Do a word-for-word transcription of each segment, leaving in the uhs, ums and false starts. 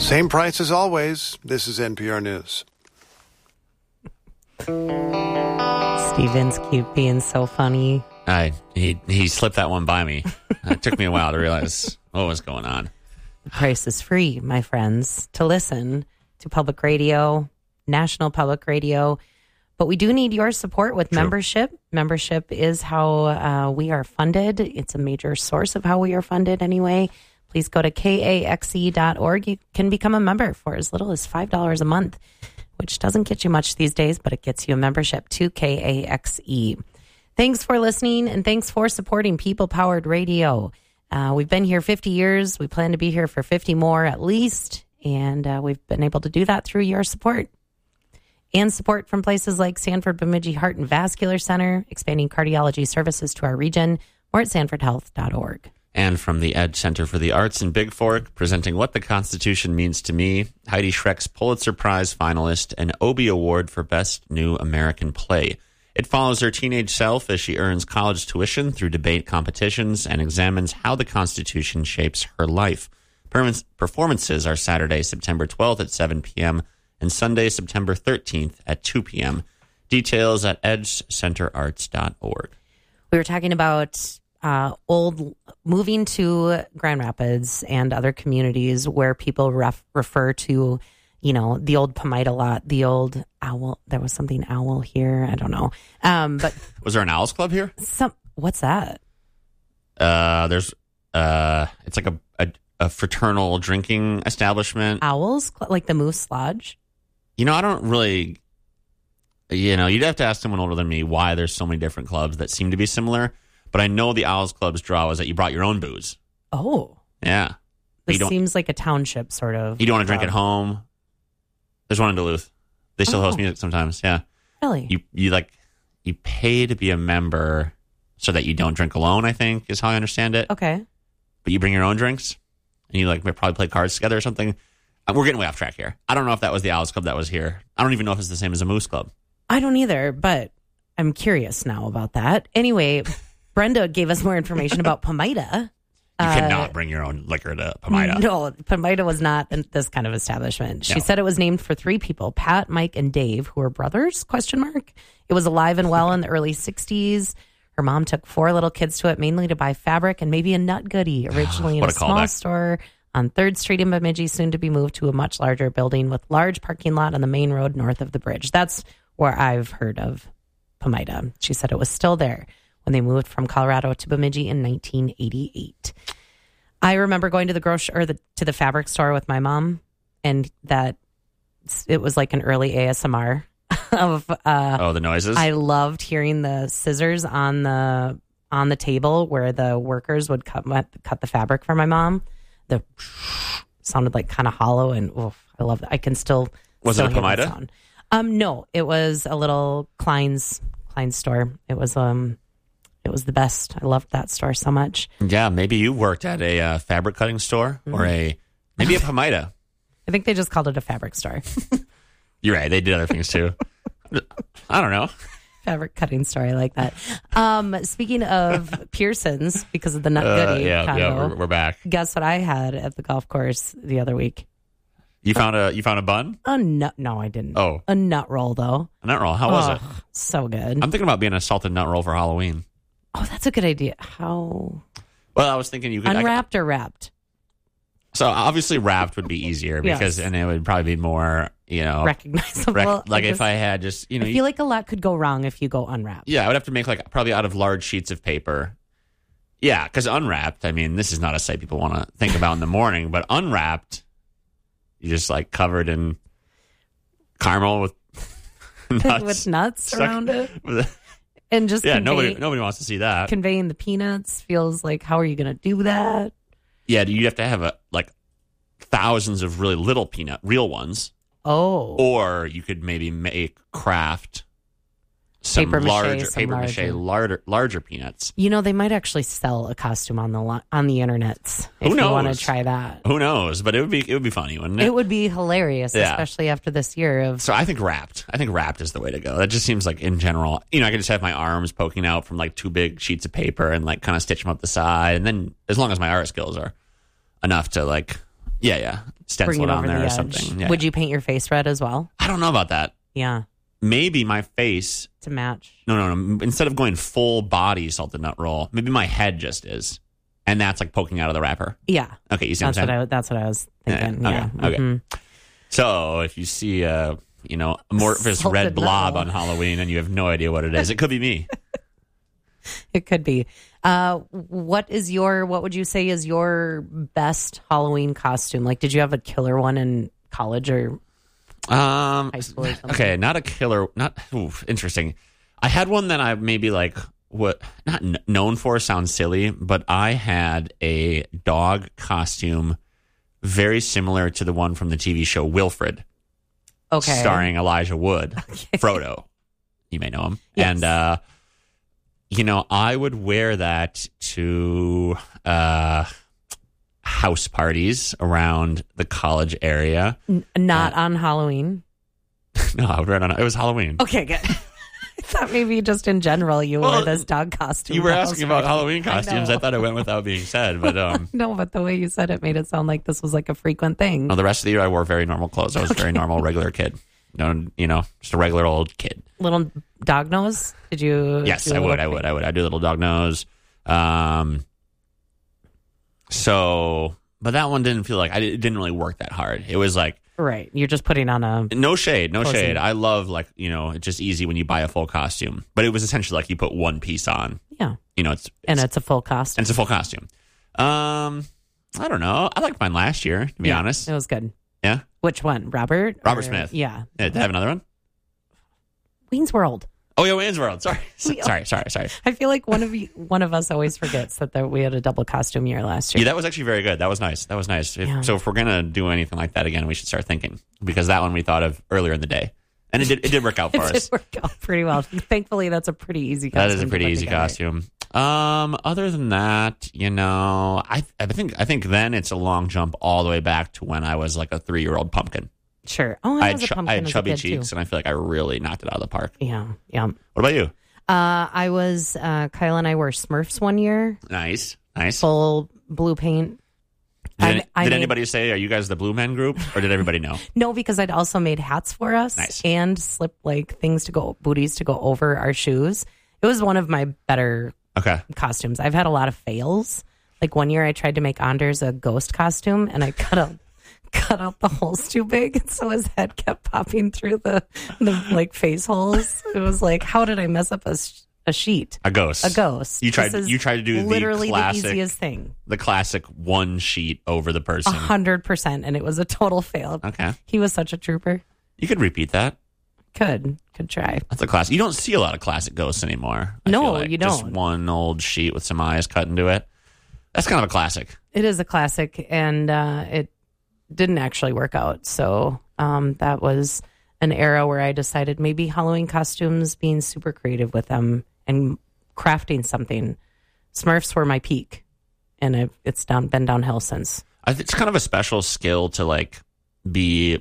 Same price as always. This is N P R News. Steven's keep being so funny. I he he slipped that one by me. It took me a while to realize what was going on. The price is free, my friends, to listen to public radio, national public radio. But we do need your support with True. membership. Membership is how uh, we are funded. It's a major source of how we are funded anyway. Please go to K A X E dot org. You can become a member for as little as five dollars a month, which doesn't get you much these days, but it gets you a membership to K A X E. Thanks for listening, and thanks for supporting People-Powered Radio. Uh, we've been here fifty years. We plan to be here for fifty more at least, and uh, we've been able to do that through your support. And support from places like Sanford Bemidji Heart and Vascular Center, expanding cardiology services to our region, or at sanford health dot org. And from the Edge Center for the Arts in Big Fork, presenting What the Constitution Means to Me, Heidi Schreck's Pulitzer Prize finalist and Obie Award for Best New American Play. It follows her teenage self as she earns college tuition through debate competitions and examines how the Constitution shapes her life. Performances are Saturday, September twelfth at seven p.m., and Sunday, September thirteenth at two p.m. Details at edge center arts dot org. We were talking about uh, old moving to Grand Rapids and other communities where people ref, refer to, you know, the old Pomaida lot, the old owl. There was something owl here. I don't know. Um, but was there an Owls Club here? Some. What's that? Uh, there's uh, it's like a, a a fraternal drinking establishment. Owls, like the Moose Lodge. You know, I don't really, you know, you'd have to ask someone older than me why there's so many different clubs that seem to be similar. But I know the Owls Club's draw was that you brought your own booze. Oh. Yeah. This seems like a township sort of. You don't want to drink at home. There's one in Duluth. They still oh. host music sometimes. Yeah. Really? You, you like, you pay to be a member so that you don't drink alone, I think, is how I understand it. Okay. But you bring your own drinks and you like probably play cards together or something. We're getting way off track here. I don't know if that was the Owls Club that was here. I don't even know if it's the same as a Moose Club. I don't either, but I'm curious now about that. Anyway, Brenda gave us more information about Pomaida. You uh, cannot bring your own liquor to Pomaida. No, Pomaida was not this kind of establishment. She no. said it was named for three people, Pat, Mike, and Dave, who were brothers, question mark. It was alive and well in the early sixties. Her mom took four little kids to it, mainly to buy fabric and maybe a nut goodie, originally in a, a small callback. store on third Street in Bemidji, soon to be moved to a much larger building with large parking lot on the main road north of the bridge. That's where I've heard of Pomaida. She said it was still there when they moved from Colorado to Bemidji in nineteen eighty-eight. I remember going to the grocery or the, to the fabric store with my mom, and that it was like an early A S M R of uh, oh the noises. I loved hearing the scissors on the on the table where the workers would cut cut the fabric for my mom. The sounded like kind of hollow, and oof, I love that. I can still was still it a Pomaida? Um, no, it was a little Klein's Klein's store. It was um, it was the best. I loved that store so much. Yeah, maybe you worked at a uh, fabric cutting store mm-hmm. or a maybe a Pomaida. I think they just called it a fabric store. You're right. They did other things too. I don't know. Fabric cutting store. I like that. Um, speaking of Pearson's, because of the nut uh, goodie yeah, combo, yeah, we're, we're back. Guess what I had at the golf course the other week? You found a you found a bun? A nut? No, I didn't. Oh, a nut roll though. A nut roll. How was oh, it? So good. I'm thinking about being a salted nut roll for Halloween. Oh, that's a good idea. How? Well, I was thinking you could unwrapped I, or wrapped. So obviously wrapped would be easier because yes. and it would probably be more, you know, recognizable. Rec- like if I had just, you know, I feel like a lot could go wrong if you go unwrapped. Yeah, I would have to make like probably out of large sheets of paper. Yeah, because unwrapped, I mean, this is not a sight people want to think about in the morning, but unwrapped, you just like covered in caramel with nuts, with nuts stuck, around it, and just yeah, convey, nobody nobody wants to see that. Conveying the peanuts feels like, how are you going to do that? Yeah, you have to have a like thousands of really little peanut, real ones. Oh. Or you could maybe make craft some paper larger mache, some paper larger. mache larger larger peanuts. You know, they might actually sell a costume on the lo- on the internets if Who knows? you want to try that. Who knows? But it would be it would be funny, wouldn't it? It would be hilarious, yeah. especially after this year of. So I think wrapped. I think wrapped is the way to go. That just seems like in general, you know, I could just have my arms poking out from like two big sheets of paper and like kind of stitch them up the side, and then as long as my art skills are enough to like Yeah, yeah. Stencil bring it it on over there the or edge. something. Yeah. Would you paint your face red as well? I don't know about that. Yeah, Maybe my face. to match. No, no, no. Instead of going full body salted nut roll, maybe my head just is. And that's like poking out of the wrapper. Yeah. Okay, you see That's what I'm what saying? I. That's what I was Yeah, thinking. okay, Yeah. okay. Mhm. So if you see a, you know, amorphous Salted red nut blob roll. on Halloween and you have no idea what it is, it could be me. It could be. Uh, what is your? What would you say is your best Halloween costume? Like, did you have a killer one in college or Um, high school or something? okay, not a killer. Not oof, interesting. I had one that I maybe like what not kn- known for sounds silly, but I had a dog costume very similar to the one from the T V show Wilfred, Okay. starring Elijah Wood, Frodo. You may know him, Yes. and uh, you know I would wear that to uh, house parties around the college area. N- not on Halloween. No, I would wear it on. It was Halloween. Okay, good. I thought maybe just in general you Well, wore this dog costume. You were to asking house about party. Halloween I costumes. I, know. thought it went without being said, but um, No, but the way you said it made it sound like this was like a frequent thing. no, the rest of the year I wore very normal clothes. I was a very normal, regular kid. No, you know, just a regular old kid. Little dog nose? Did you? Yes, do a I would. little I would. I would. I do a little dog nose. Um, so, but that one didn't feel like I it didn't really work that hard. It was like Right. You're just putting on a. no shade, no Cozy. shade. I love like you know, it's just easy when you buy a full costume. But it was essentially like you put one piece on. Yeah. You know, it's, it's And it's a full costume. and it's a full costume. Um, I don't know. I liked mine last year, to be Yeah, honest. It was good. Yeah. Which one? Robert? Robert Or- Smith. Yeah. Yeah, did I have another one? Wayne's World. Oh yeah, Wayne's World. Sorry, We- sorry, sorry, sorry. I feel like one of you, one of us always forgets that there, we had a double costume year last year. Yeah, that was actually very good. That was nice. That was nice. If, Yeah. So if we're gonna do anything like that again, we should start thinking because that one we thought of earlier in the day, and it did. It did work out for It us. did work out pretty well. Thankfully, that's a pretty easy costume. That is a to pretty put easy together. costume. Um, other than that, you know, I I think I think then it's a long jump all the way back to when I was like a three year old pumpkin. Sure. Oh, I, I had, was a chu- pumpkin I had as a chubby kid, cheeks, too. and I feel like I really knocked it out of the park. Yeah. Yeah. What about you? Uh, I was, uh, Kyle and I were Smurfs one year, Nice, nice. full blue paint. Did, I- any- I did made- anybody say, "Are you guys the Blue Men group?" Or did everybody know? No, because I'd also made hats for us Nice. and slip like things to go, booties to go over our shoes. It was one of my better Okay. costumes. I've had a lot of fails. Like one year I tried to make Anders a ghost costume and I cut out cut out the holes too big, and so his head kept popping through the the like face holes. It was like, how did I mess up a sh- a sheet? A ghost. A ghost. You tried. This is You tried to do literally the classic, the easiest thing. the classic one sheet over the A person. hundred percent, and it was a total fail. Okay, He was such a trooper. you could repeat that. Could could try. That's a classic. You don't see a lot of classic ghosts anymore. I No, feel like. you Just don't. one old sheet with some eyes cut into it. That's kind of a classic. It is a classic, and uh, it didn't actually work out. So um, that was an era where I decided maybe Halloween costumes, being super creative with them and crafting something. Smurfs were my peak, and I've, it's down been downhill since. I think it's kind of a special skill to like be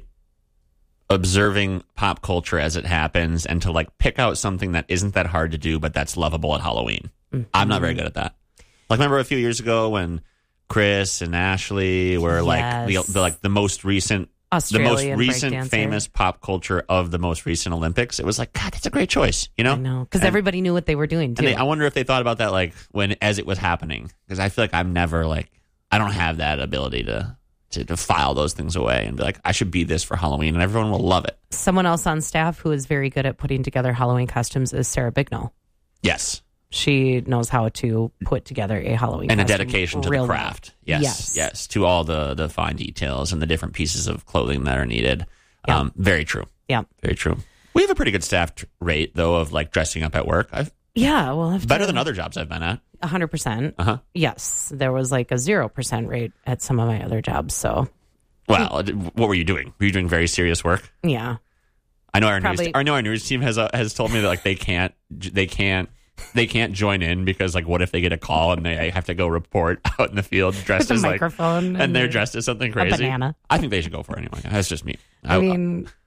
observing pop culture as it happens and to like pick out something that isn't that hard to do but that's lovable at Halloween. Mm-hmm. I'm not very good at that. Like remember a few years ago when Chris and Ashley were like Yes. the, the like the most recent the most Australian recent breakdancer. famous pop culture of the most recent Olympics. It was like, God, that's a great choice, you know? I know, because And- everybody knew what they were doing too. And they, I wonder if they thought about that like when as it was happening, because I feel like I'm never like I don't have that ability to, to to file those things away and be like I should be this for Halloween and everyone will love it. Someone else on staff who is very good at putting together Halloween costumes is Sarah Bignall. Yes, She knows how to put together a Halloween and a costume dedication to real the well. craft. Yes, Yes. yes, to all the the fine details and the different pieces of clothing that are needed. Yeah. Um, very true. Yeah. Very true. We have a pretty good staff t- rate though of like dressing up at work. I've Yeah, well, better than other jobs I've been at. one hundred percent. Uh huh. Yes, there was like a zero percent rate at some of my other jobs. So, Well, what were you doing? Were you doing very serious work? yeah. I know our Probably- news. I know our news team has uh, has told me that like they can't they can't they can't join in because like what if they get a call and they have to go report out in the field dressed With a as like microphone and they're and dressed as something crazy. banana. I think they should go for it anyway. That's just me. I mean,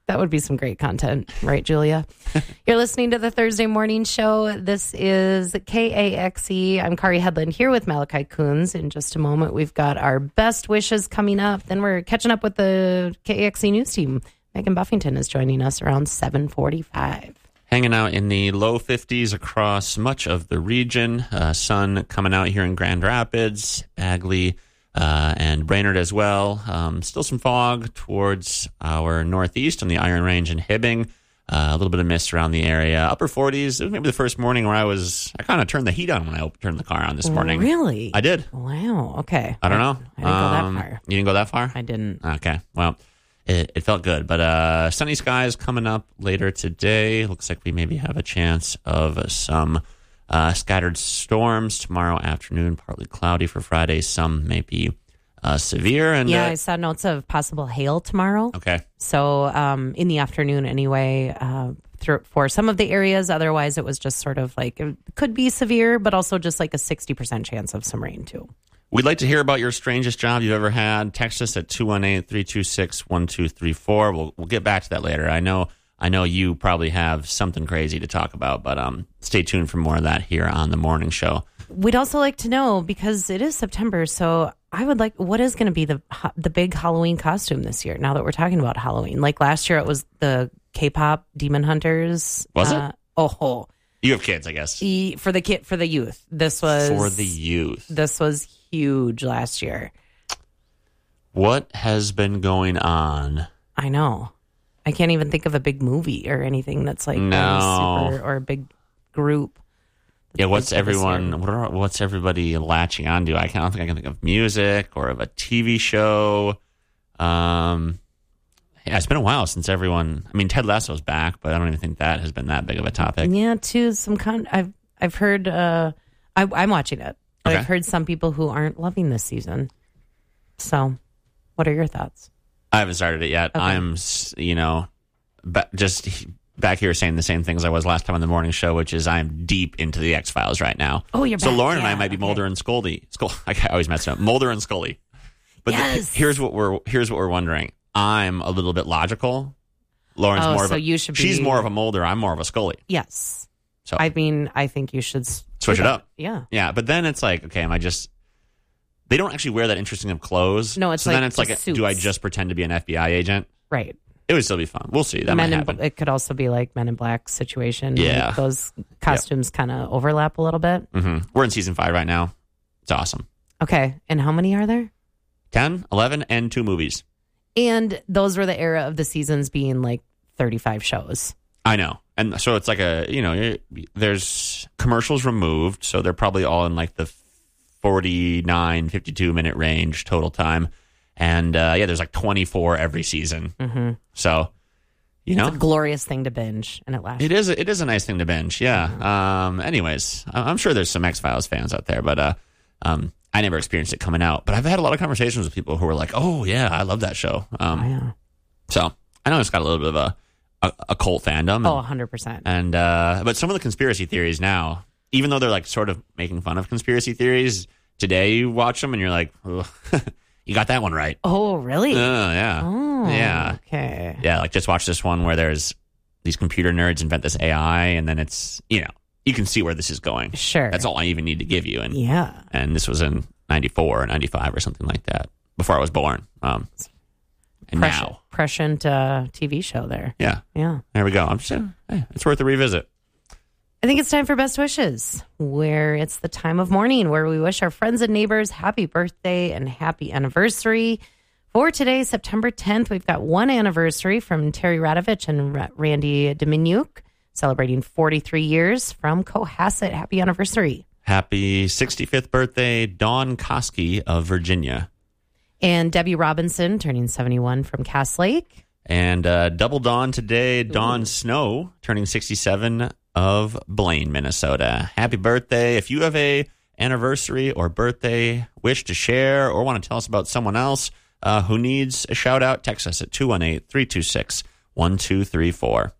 That would be some great content, right, Julia? You're listening to the Thursday Morning Show. This is K A X E. I'm Kari Headland here with Malachi Coons. In just a moment, we've got our best wishes coming up. Then we're catching up with the K A X E news team. Megan Buffington is joining us around seven forty-five. Hanging out in the low fifties across much of the region. Uh, sun coming out here in Grand Rapids, Bagley, uh, and Brainerd as well. Um, still some fog towards our northeast on the Iron Range and Hibbing. Uh, a little bit of mist around the area. Upper forties. It was maybe the first morning where I was, I kind of turned the heat on when I turned the car on this morning. Really? I did. Wow. Okay. I don't know. I didn't um, go that far. You didn't go that far? I didn't. Okay. Well, it, it felt good. But uh, sunny skies coming up later today. Looks like we maybe have a chance of some uh, scattered storms tomorrow afternoon. Partly cloudy for Friday. Some may be uh, severe. And yeah, uh, I saw notes of possible hail tomorrow. Okay. So um, in the afternoon anyway, uh, through, for some of the areas. Otherwise, it was just sort of like, it could be severe, but also just like a sixty percent chance of some rain too. We'd like to hear about your strangest job you've ever had. Text us at two one eight, three two six, one two three four. We'll we'll get back to that later. I know I know you probably have something crazy to talk about, but um, stay tuned for more of that here on the morning show. We'd also like to know, because it is September, so I would like, what is going to be the the big Halloween costume this year? Now that we're talking about Halloween, like last year, it was the K-pop Demon Hunters. Was uh, it? Oh, you have kids, I guess. E, for the kid for the youth. This was for the youth. This was huge last year. What has been going on? I know. I can't even think of a big movie or anything that's like no. super, or a big group. Yeah, what's everyone? What are, what's everybody latching onto? I can't I don't think I can think of music or of a T V show. Um, yeah, it's been a while since everyone. I mean, Ted Lasso's back, but I don't even think that has been that big of a topic. Yeah, too. Some kind. I've I've heard. Uh, I, I'm watching it, but Okay. I've heard some people who aren't loving this season. So, what are your thoughts? I haven't started it yet. Okay. I'm, you know, ba- just back here saying the same things I was last time on the morning show, which is I'm deep into the X-Files right now. Oh, you're so back. Lauren and Yeah, I might be okay. Mulder and Scully. Scully. I always mess it up. Mulder and Scully. But the- Yes. here's what we're here's what we're wondering. I'm a little bit logical. Lauren's Oh, more of so a. you should She's be- more of a Mulder. I'm more of a Scully. Yes. So I mean, I think you should s- switch do it that. up. Yeah. Yeah, but then it's like, okay, am I just? They don't actually wear that interesting of clothes. No, it's so like then it's like, just do I suits. just pretend to be an F B I agent? Right. It would still be fun. We'll see. That Men might in, happen. it could also be like Men in Black situation. Yeah. Those costumes kind of overlap a little bit. hmm We're in season five right now. It's awesome. Okay. And how many are there? ten, eleven, and two movies. And those were the era of the seasons being like thirty-five shows. I know. And so it's like a, you know, it- there's commercials removed. So they're probably all in like the forty-nine, fifty-two minute range total time. And uh, yeah, there's like twenty-four every season. Mm-hmm. So, you know, It's a glorious thing to binge, and it lasts. it is, a, it is a nice thing to binge. Yeah. Um, anyways, I- I'm sure there's some X-Files fans out there, but uh, um, I never experienced it coming out. But I've had a lot of conversations with people who were like, oh, yeah, I love that show. Um, Oh, yeah. So I know it's got a little bit of a, a, a cult fandom. And, Oh, one hundred percent. and uh, but some of the conspiracy theories now, even though they're like sort of making fun of conspiracy theories, today you watch them and you're like, "Ugh, you got that one right. Oh, really? Uh, yeah. oh, yeah. Okay. Yeah, like just watch this one where there's these computer nerds invent this A I, and then it's, you know, you can see where this is going. Sure. That's all I even need to give you. And Yeah. and this was in ninety-four or ninety-five or something like that, before I was born. Um, and Prescient, now, prescient uh, T V show there. yeah, Yeah. there we go. I'm just, hey, it's worth a revisit. I think it's time for Best Wishes, where it's the time of morning where we wish our friends and neighbors happy birthday and happy anniversary. For today, September tenth, we've got one anniversary from Terry Radovich and Ra- Randy Dominuk, celebrating forty-three years from Cohasset. Happy anniversary. Happy sixty-fifth birthday, Dawn Koski of Virginia. And Debbie Robinson, turning seventy-one from Cass Lake. And uh, double Dawn today, Dawn Snow, turning sixty-seven of Blaine, Minnesota. Happy birthday. If you have a anniversary or birthday wish to share or want to tell us about someone else uh, who needs a shout out, text us at two one eight, three two six, one two three four.